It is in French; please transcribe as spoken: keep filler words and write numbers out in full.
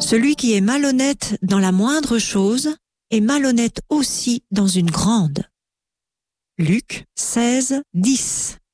Celui qui est malhonnête dans la moindre chose est malhonnête aussi dans une grande. Luc seize, dix.